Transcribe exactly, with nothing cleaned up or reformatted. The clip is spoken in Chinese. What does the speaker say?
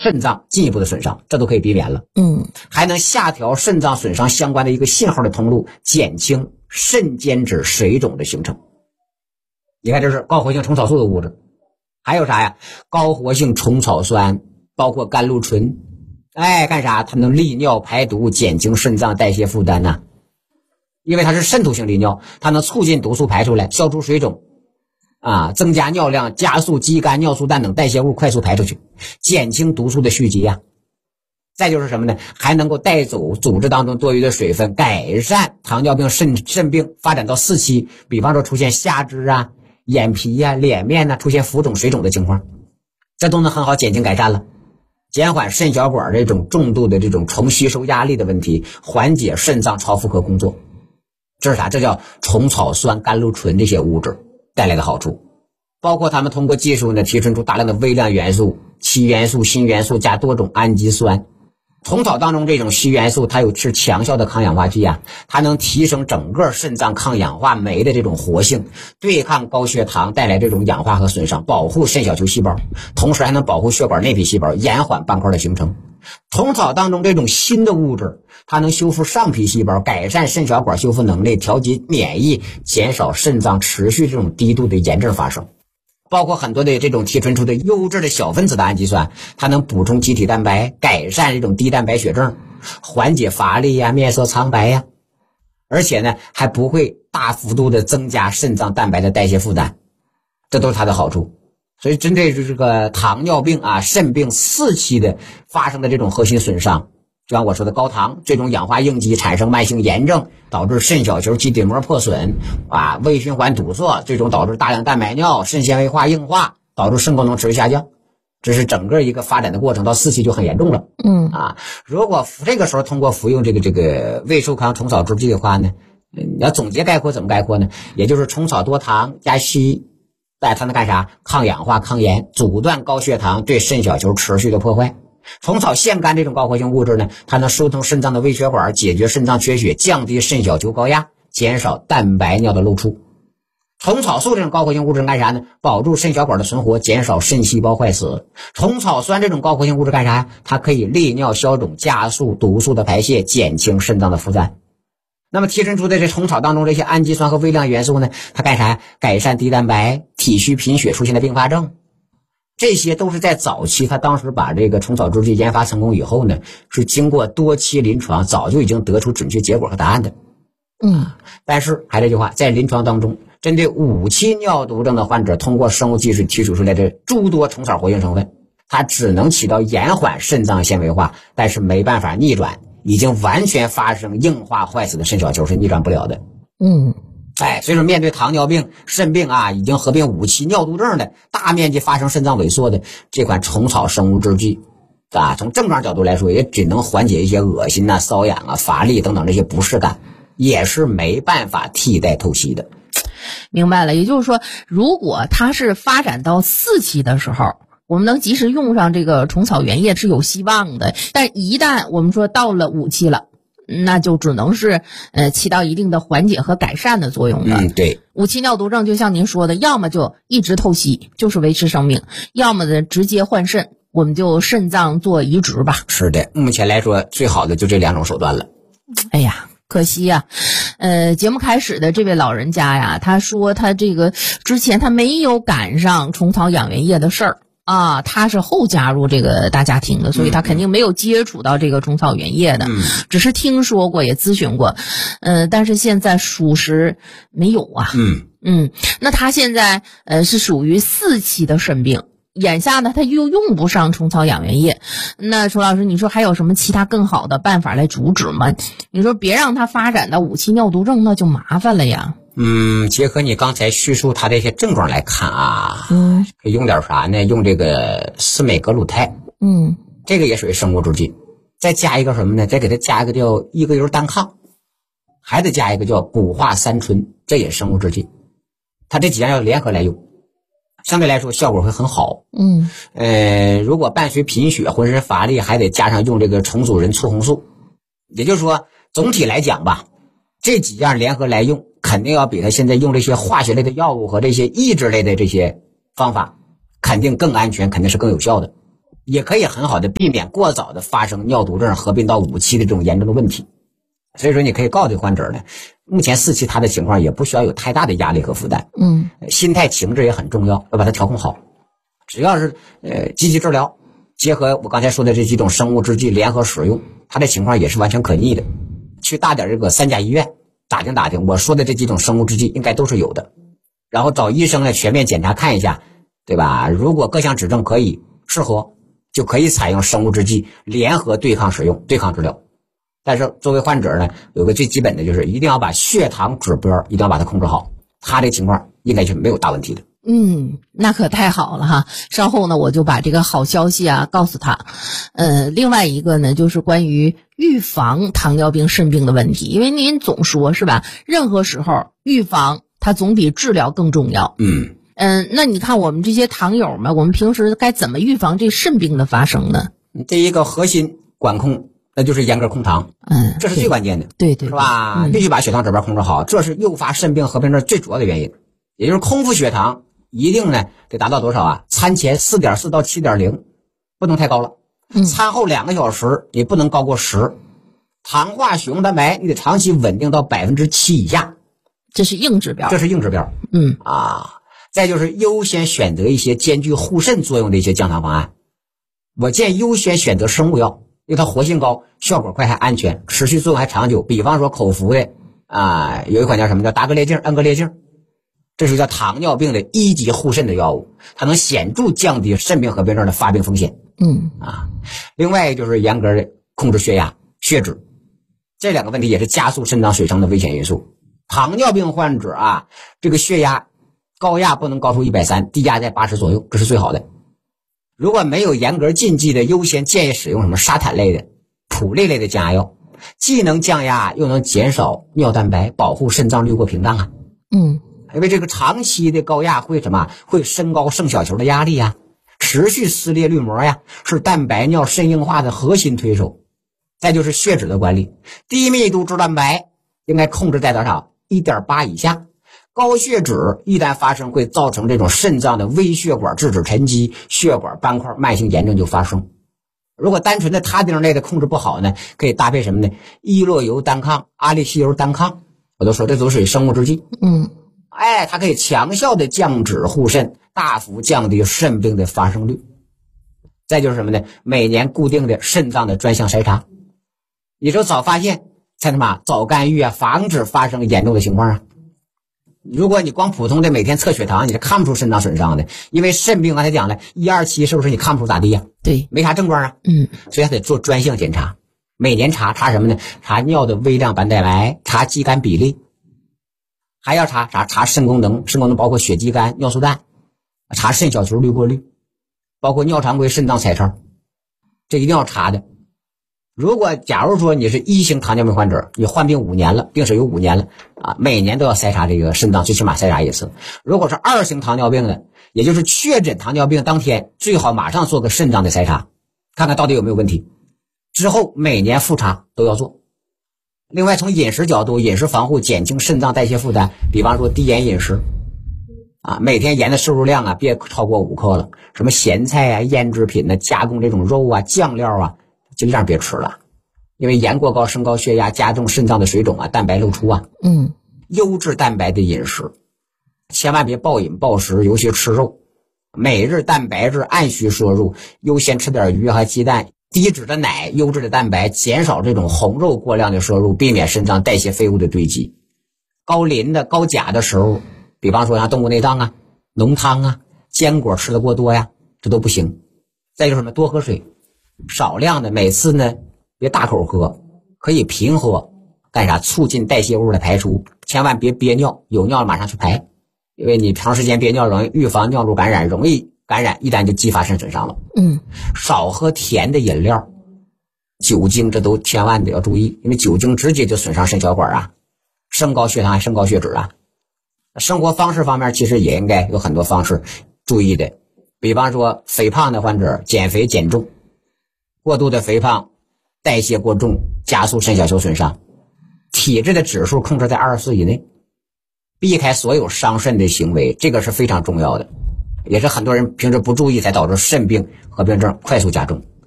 肾脏进一步的损伤，这都可以避免了。 嗯， 还能下调肾脏损伤相关的一个信号的通路，减轻肾间质水肿的形成。你看，这是高活性虫草素的物质。还有啥呀？高活性虫草酸，包括甘露醇，哎，干啥？它能利尿排毒，减轻肾脏代谢负担呐。因为它是渗透性利尿，它能促进毒素排出来，消除水肿啊，增加尿量，加速肌酐、尿素氮等代谢物快速排出去，减轻毒素的蓄积呀。再就是什么呢？还能够带走组织当中多余的水分，改善糖尿病肾肾病发展到四期，比方说出现下肢啊、眼皮呀、啊、脸面呢、啊、出现浮肿水肿的情况，这都能很好减轻改善了，减缓肾小管这种重度的这种重吸收压力的问题，缓解肾脏超负荷工作。这是啥？这叫虫草酸、甘露醇这些物质带来的好处。包括他们通过技术呢，提纯出大量的微量元素、硒元素、锌元素加多种氨基酸。虫草当中这种硒元素，它有是强效的抗氧化剂啊，它能提升整个肾脏抗氧化酶的这种活性，对抗高血糖带来这种氧化和损伤，保护肾小球细胞，同时还能保护血管内皮细胞，延缓斑块的形成。虫草当中这种新的物质，它能修复上皮细胞，改善肾小管修复能力，调节免疫，减少肾脏持续这种低度的炎症发生。包括很多的这种提纯出的优质的小分子的氨基酸，它能补充机体蛋白，改善这种低蛋白血症，缓解乏力呀、面色苍白呀，而且呢还不会大幅度的增加肾脏蛋白的代谢负担，这都是它的好处。所以针对这个糖尿病啊、肾病四期的发生的这种核心损伤，就像我说的高糖这种氧化应激产生慢性炎症，导致肾小球基底膜破损啊，微循环堵塞，最终导致大量蛋白尿、肾纤维化硬化，导致肾功能持续下降。这是整个一个发展的过程，到四期就很严重了。 嗯啊，如果这个时候通过服用这个这个胃寿康虫草制剂的话呢，你要总结概括怎么概括呢？也就是虫草多糖加硒，但它能干啥？抗氧化、抗炎，阻断高血糖对肾小球持续的破坏。虫草腺苷这种高活性物质呢，它能疏通肾脏的微血管，解决肾脏缺血，降低肾小球高压，减少蛋白尿的漏出。虫草素这种高活性物质干啥呢？保住肾小管的存活，减少肾细胞坏死。虫草酸这种高活性物质干啥呀？它可以利尿消肿，加速毒素的排泄，减轻肾脏的负担。那么提纯出的这虫草当中这些氨基酸和微量元素呢，它干啥？改善低蛋白、体虚贫血出现的并发症。这些都是在早期，他当时把这个虫草制剂研发成功以后呢，是经过多期临床，早就已经得出准确结果和答案的。 嗯， 但是还这句话，在临床当中，针对五期尿毒症的患者，通过生物技术提取出来的诸多虫草活性成分，它只能起到延缓肾脏纤维化，但是没办法逆转已经完全发生硬化坏死的肾小球，是逆转不了的。 嗯。 哎，所以说面对糖尿病、肾病啊，已经合并五期尿毒症的，大面积发生肾脏萎缩的这款虫草生物制剂啊，从症状角度来说，也只能缓解一些恶心啊、瘙痒啊、乏力等等这些不适感，也是没办法替代透析的。 明白了，也就是说，如果它是发展到四期的时候，我们能及时用上这个虫草原液是有希望的，但一旦我们说到了五期了，那就只能是呃起到一定的缓解和改善的作用了。 嗯，对。 五期尿毒症就像您说的，要么就一直透析，就是维持生命；要么呢直接换肾，我们就肾脏做移植吧。 是的，目前来说最好的就这两种手段了。 哎呀，可惜呀、啊，呃，节目开始的这位老人家呀，他说他这个之前他没有赶上虫草养元液的事儿。啊，他是后加入这个大家庭的，所以他肯定没有接触到这个虫草原液的， 嗯、 只是听说过，也咨询过，呃，但是现在属实没有啊。 嗯嗯，那他现在呃是属于四期的肾病，眼下呢他又用不上虫草养元液，那楚老师，你说还有什么其他更好的办法来阻止吗？你说别让他发展到五期尿毒症，那就麻烦了呀。 嗯，结合你刚才叙述他这些症状来看啊， 嗯， 可以用点啥呢？用这个司美格鲁肽， 嗯， 这个也属于生物制剂，再加一个什么呢？再给它加一个叫一个油单抗，还得加一个叫谷化三醇，这也是生物制剂。它这几样要联合来用，相对来说效果会很好。 嗯， 呃，如果伴随贫血、浑身乏力，还得加上用这个重组人促红素。也就是说，总体来讲吧，这几样联合来用，肯定要比他现在用这些化学类的药物和这些抑制类的这些方法肯定更安全，肯定是更有效的。 也可以很好的避免过早的发生尿毒症合并到五期的这种严重的问题。所以说你可以告诉患者呢，目前四期他的情况也不需要有太大的压力和负担， 嗯， 心态情志也很重要，要把它调控好。只要是呃积极治疗，结合我刚才说的这几种生物制剂联合使用，他的情况也是完全可逆的。去大点这个三甲医院打听打听，我说的这几种生物制剂应该都是有的，然后找医生呢全面检查看一下，对吧？如果各项指证可以适合，就可以采用生物制剂联合对抗使用、对抗治疗。但是作为患者呢，有个最基本的就是一定要把血糖指标一定要把它控制好，他这情况应该是没有大问题的。 嗯，那可太好了哈！稍后呢，我就把这个好消息啊告诉他。呃，另外一个呢，就是关于预防糖尿病肾病的问题，因为您总说是吧，任何时候预防它总比治疗更重要。 嗯嗯，那你看我们这些糖友们，我们平时该怎么预防这肾病的发生呢？ 这一个核心管控，那就是严格控糖， 嗯， 这是最关键的， 对对， 是吧？ 嗯、 必须把血糖指标控制好，这是诱发肾病合并症最主要的原因。也就是空腹血糖一定呢得达到多少啊？餐前 四点四 到 七点零， 不能太高了。 嗯， 餐后两个小时也不能高过十。糖化血红蛋白你得长期稳定到百分之七以下， 这是硬指标。 这是硬指标。 嗯啊，再就是优先选择一些兼具护肾作用的一些降糖方案。我建议优先选择生物药，因为它活性高，效果快还安全，持续作用还长久。比方说口服的啊，有一款叫什么叫达格列净、恩格列净，这是叫糖尿病的一级护肾的药物，它能显著降低肾病合并症的发病风险。 嗯啊，另外就是严格的控制血压、血脂，这两个问题也是加速肾脏水伤的危险因素。糖尿病患者啊，这个血压高压不能高出一百三十，低压在八十左右，这是最好的。如果没有严格禁忌的，优先建议使用什么沙坦类的、普类类的降压药，既能降压又能减少尿蛋白，保护肾脏滤过屏障啊。 嗯， 因为这个长期的高压会什么？会升高肾小球的压力呀、啊，持续撕裂滤膜呀，是蛋白尿肾硬化的核心推手。再就是血脂的管理，低密度脂蛋白应该控制在多少？ 一点八 以下。高血脂一旦发生，会造成这种肾脏的微血管质脂沉积，血管斑块慢性炎症就发生。如果单纯的他汀类的控制不好呢，可以搭配什么呢？伊洛油单抗、阿利西油单抗，我都说这都属于生物制剂。 嗯， 哎，它可以强效的降脂护肾，大幅降低肾病的发生率。再就是什么呢？每年固定的肾脏的专项筛查，你说早发现才什么早干预啊，防止发生严重的情况啊。如果你光普通的每天测血糖，你是看不出肾脏损伤的，因为肾病刚才讲了一二期是不是你看不出咋地呀、啊？ 对， 没啥症状啊。 嗯， 所以还得做专项检查，每年查查什么呢？查尿的微量白蛋白，查肌酐比例，还要查查查肾功能，肾功能包括血肌酐、尿素氮，查肾小球滤过率，包括尿常规、肾脏彩超，这一定要查的。如果假如说你是一型糖尿病患者，你患病五年了，病史有五年了啊，每年都要筛查这个肾脏，最起码筛查一次。如果是二型糖尿病的，也就是确诊糖尿病当天，最好马上做个肾脏的筛查，看看到底有没有问题。之后每年复查都要做。另外从饮食角度，饮食防护减轻肾脏代谢负担，比方说低盐饮食啊，每天盐的摄入量啊别超过五克了，什么咸菜啊、腌制品呢、加工这种肉啊、酱料啊，尽量别吃了，因为盐过高升高血压，加重肾脏的水肿啊，蛋白漏出啊。 嗯， 优质蛋白的饮食，千万别暴饮暴食，尤其吃肉。每日蛋白质按需摄入，优先吃点鱼和鸡蛋，低脂的奶，优质的蛋白，减少这种红肉过量的摄入，避免肾脏代谢废物的堆积。高磷的、高钾的食物，比方说像动物内脏啊、浓汤啊、坚果吃的过多呀，这都不行。再就是什么，多喝水。少量的，每次呢别大口喝，可以平喝，干啥？促进代谢物的排出，千万别憋尿，有尿马上去排，因为你长时间憋尿容易预防尿路感染，容易感染，一旦就激发肾损伤了。 嗯， 少喝甜的饮料，酒精这都千万得要注意，因为酒精直接就损伤肾小管啊，升高血糖还升高血脂啊。生活方式方面其实也应该有很多方式注意的，比方说肥胖的患者减肥减重。过度的肥胖，代谢过重，加速肾小球损伤，体质的指数控制在二十四以内，避开所有伤肾的行为，这个是非常重要的。 也是很多人平时不注意才导致肾病合并症快速加重。